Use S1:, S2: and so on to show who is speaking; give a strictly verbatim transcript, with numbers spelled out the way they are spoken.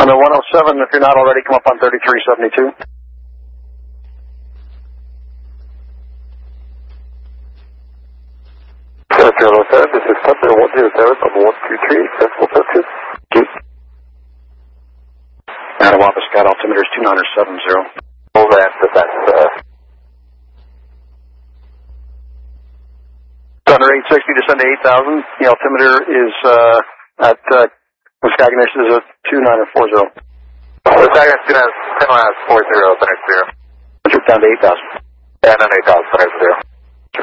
S1: On the one oh seven, if you're not already, come up on thirty-three seventy-two.
S2: Zero seven, this is Thunder one zero seven on one two three, decimal touches.
S1: Adam Office, Scout altimeter is two nine seven zero.
S2: Hold that, but that's, uh...
S1: Thunder eight sixty, descend to eight thousand. The altimeter is, uh, at, uh, the Sky Ignition is a two nine four zero.
S2: The Sky Ignition is ten nine four zero, Thunder zero.
S1: Down to eight thousand.
S2: And then eight thousand, Thunder zero.